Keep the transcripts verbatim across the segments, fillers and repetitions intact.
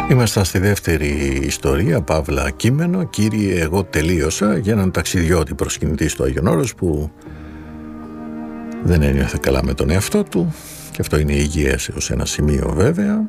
Ήμασταν στη δεύτερη ιστορία, παύλα κείμενο, κύριε εγώ τελείωσα, για έναν ταξιδιώτη προσκυνητή στο Άγιον Όρος που δεν ένιωθε καλά με τον εαυτό του, και αυτό είναι υγιές έως ένα σημείο βέβαια,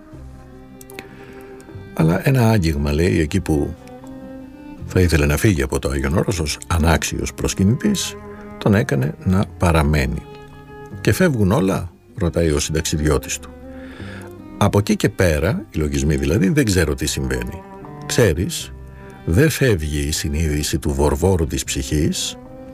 αλλά ένα άγγιγμα, λέει, εκεί που θα ήθελε να φύγει από το Άγιον Όρος ως ανάξιος προσκυνητής, τον έκανε να παραμένει. Και φεύγουν όλα, ρωτάει ο συνταξιδιώτης του. Από εκεί και πέρα, οι λογισμοί δηλαδή, δεν ξέρω τι συμβαίνει. Ξέρεις, δεν φεύγει η συνείδηση του βορβόρου της ψυχής.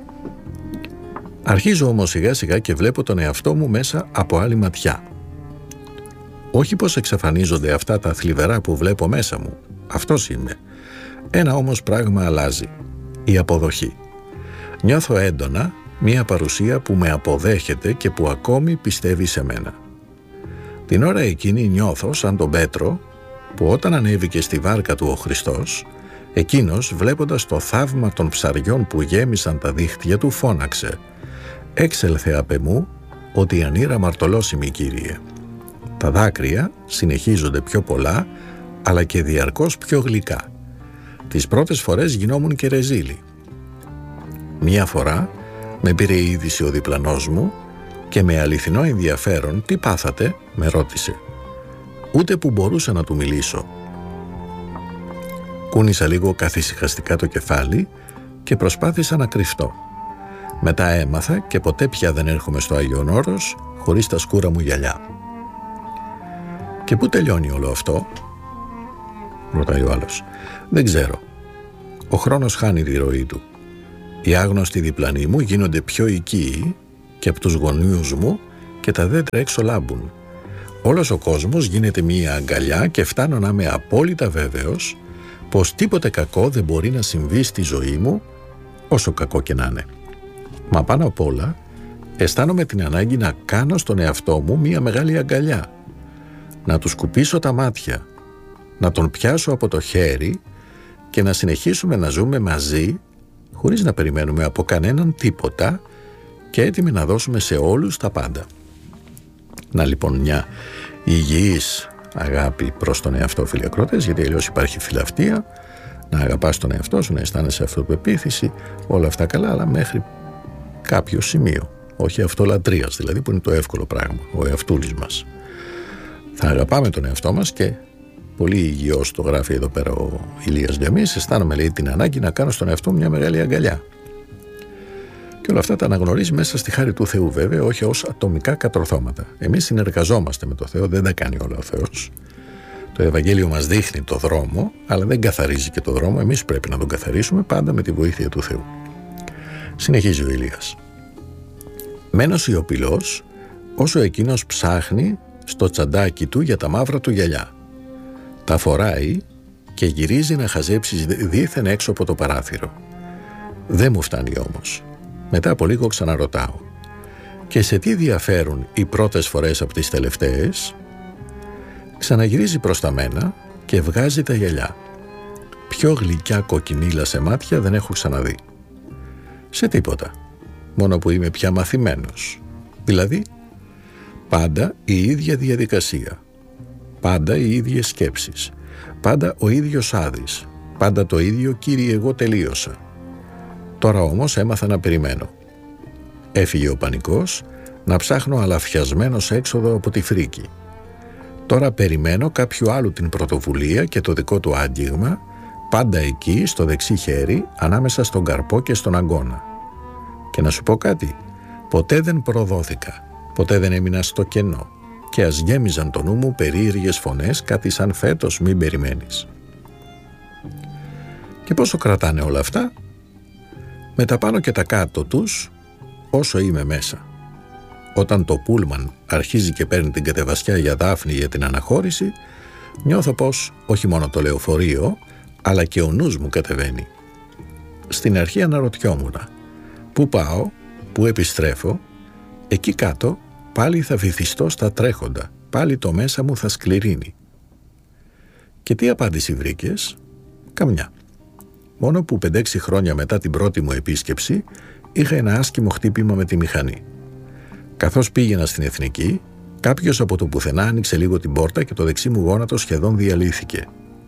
Αρχίζω όμως σιγά σιγά και βλέπω τον εαυτό μου μέσα από άλλη ματιά. Όχι πως εξαφανίζονται αυτά τα θλιβερά που βλέπω μέσα μου. Αυτός είμαι. Ένα όμως πράγμα αλλάζει. Η αποδοχή. Νιώθω έντονα μία παρουσία που με αποδέχεται και που ακόμη πιστεύει σε μένα. Την ώρα εκείνη νιώθω σαν τον Πέτρο που όταν ανέβηκε στη βάρκα του ο Χριστός, εκείνος βλέποντας το θαύμα των ψαριών που γέμισαν τα δίχτυα του φώναξε «Έξελθε απ' εμού ότι ανήρα μαρτωλώσιμη Κύριε». Τα δάκρυα συνεχίζονται πιο πολλά αλλά και διαρκώς πιο γλυκά. Τις πρώτες φορές γινόμουν και ρεζίλη. Μία φορά με πήρε η είδηση ο διπλανός μου και με αληθινό ενδιαφέρον «Τι πάθατε» με ρώτησε. Ούτε που μπορούσα να του μιλήσω. Κούνησα λίγο καθησυχαστικά το κεφάλι και προσπάθησα να κρυφτώ. Μετά έμαθα και ποτέ πια δεν έρχομαι στο Άγιον Όρος χωρίς τα σκούρα μου γυαλιά. «Και πού τελειώνει όλο αυτό?» ρωτάει ο άλλος. «Δεν ξέρω. Ο χρόνος χάνει τη ροή του. Οι άγνωστοι διπλανοί μου γίνονται πιο οικείοι και από τους γονιούς μου και τα δέντρα έξω λάμπουν. Όλος ο κόσμος γίνεται μία αγκαλιά και φτάνω να είμαι απόλυτα βέβαιος πως τίποτε κακό δεν μπορεί να συμβεί στη ζωή μου, όσο κακό και να είναι. Μα πάνω απ' όλα αισθάνομαι την ανάγκη να κάνω στον εαυτό μου μία μεγάλη αγκαλιά, να του σκουπίσω τα μάτια, να τον πιάσω από το χέρι και να συνεχίσουμε να ζούμε μαζί χωρίς να περιμένουμε από κανέναν τίποτα και έτοιμοι να δώσουμε σε όλους τα πάντα. Να λοιπόν μια υγιής αγάπη προς τον εαυτό, φίλοι ακρότες, γιατί αλλιώς υπάρχει φιλαυτία, να αγαπάς τον εαυτό σου, να αισθάνεσαι αυτοπεποίθηση, όλα αυτά καλά, αλλά μέχρι κάποιο σημείο. Όχι αυτολατρείας δηλαδή, που είναι το εύκολο πράγμα, ο εαυτούλης μας. Θα αγαπάμε τον εαυτό μας και πολύ υγιώς το γράφει εδώ πέρα ο Ηλίας Διαμής, αισθάνομαι, λέει, την ανάγκη να κάνω στον εαυτό μου μια μεγάλη αγκαλιά. Και όλα αυτά τα αναγνωρίζει μέσα στη χάρη του Θεού, βέβαια, όχι ως ατομικά κατορθώματα. Εμείς συνεργαζόμαστε με το Θεό, δεν τα κάνει όλα ο Θεός. Το Ευαγγέλιο μας δείχνει το δρόμο, αλλά δεν καθαρίζει και το δρόμο. Εμείς πρέπει να τον καθαρίσουμε πάντα με τη βοήθεια του Θεού. Συνεχίζει ο Ηλίας. Μένω σιωπηλός όσο εκείνος ψάχνει στο τσαντάκι του για τα μαύρα του γυαλιά. Τα φοράει και γυρίζει να χαζέψει δήθεν έξω από το παράθυρο. Δεν μου φτάνει όμως. Μετά από λίγο ξαναρωτάω. Και σε τι διαφέρουν οι πρώτες φορές από τις τελευταίες? Ξαναγυρίζει προς τα μένα και βγάζει τα γυαλιά. Πιο γλυκιά κοκκινίλα σε μάτια δεν έχω ξαναδεί. Σε τίποτα. Μόνο που είμαι πια μαθημένος. Δηλαδή, πάντα η ίδια διαδικασία. Πάντα οι ίδιες σκέψεις. Πάντα ο ίδιος άδης. Πάντα το ίδιο «Κύριε εγώ τελείωσα». Τώρα όμως έμαθα να περιμένω. Έφυγε ο πανικός, να ψάχνω αλαφιασμένος έξοδο από τη φρίκη. Τώρα περιμένω κάποιου άλλου την πρωτοβουλία και το δικό του άγγιγμα, πάντα εκεί στο δεξί χέρι, ανάμεσα στον καρπό και στον αγκώνα. Και να σου πω κάτι, ποτέ δεν προδόθηκα, ποτέ δεν έμεινα στο κενό και ας γέμιζαν το νου μου περίεργες φωνές, κάτι σαν φέτος μην περιμένεις. Και πόσο κρατάνε όλα αυτά? Με τα πάνω και τα κάτω τους, όσο είμαι μέσα. Όταν το πούλμαν αρχίζει και παίρνει την κατεβασιά για Δάφνη για την αναχώρηση, νιώθω πως όχι μόνο το λεωφορείο, αλλά και ο νους μου κατεβαίνει. Στην αρχή αναρωτιόμουνα, πού πάω, πού επιστρέφω, εκεί κάτω πάλι θα βυθιστώ στα τρέχοντα, πάλι το μέσα μου θα σκληρύνει. Και τι απάντηση βρήκες? Καμιά. Μόνο που πέντε έξι χρόνια μετά την πρώτη μου επίσκεψη είχα ένα άσχημο χτύπημα με τη μηχανή. Καθώς πήγαινα στην Εθνική, κάποιος από το πουθενά άνοιξε λίγο την πόρτα και το δεξί μου γόνατο σχεδόν διαλύθηκε.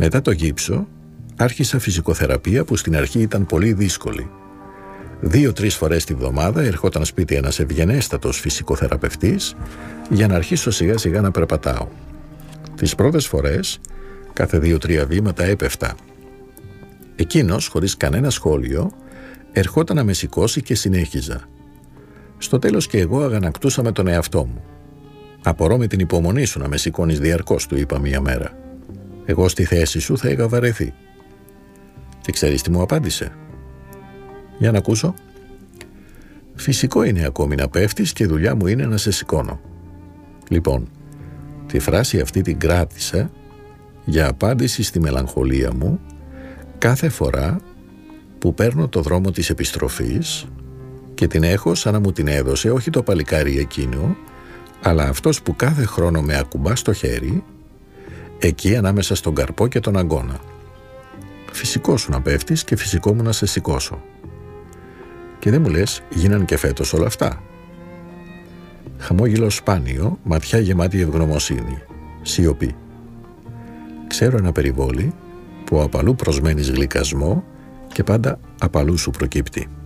Μετά το γύψο άρχισα φυσικοθεραπεία που στην αρχή ήταν πολύ δύσκολη. Δύο-τρεις φορές τη βδομάδα ερχόταν σπίτι ένας ευγενέστατος φυσικοθεραπευτής για να αρχίσω σιγά σιγά να περπατάω. Τις πρώτες φορές κάθε δύο-τρία βήματα έπεφτα. Εκείνος, χωρίς κανένα σχόλιο, ερχόταν να με σηκώσει και συνέχιζα. Στο τέλος και εγώ αγανακτούσα με τον εαυτό μου. «Απορώ με την υπομονή σου να με σηκώνεις διαρκώς», του είπα μία μέρα. «Εγώ στη θέση σου θα είχα βαρεθεί». Και ξέρεις τι μου απάντησε? Για να ακούσω. «Φυσικό είναι ακόμη να πέφτεις και η δουλειά μου είναι να σε σηκώνω». Λοιπόν, τη φράση αυτή την κράτησα για απάντηση στη μελαγχολία μου κάθε φορά που παίρνω το δρόμο της επιστροφής και την έχω σαν να μου την έδωσε όχι το παλικάρι εκείνο, αλλά αυτός που κάθε χρόνο με ακουμπά στο χέρι, εκεί ανάμεσα στον καρπό και τον αγκώνα. Φυσικό σου να πέφτεις και φυσικό μου να σε σηκώσω. Και δεν μου λες, γίναν και φέτος όλα αυτά? Χαμόγελο σπάνιο, ματιά γεμάτη ευγνωμοσύνη, σιωπή. Ξέρω ένα περιβόλι που απαλού προσμένεις γλυκασμό και πάντα απαλού σου προκύπτει.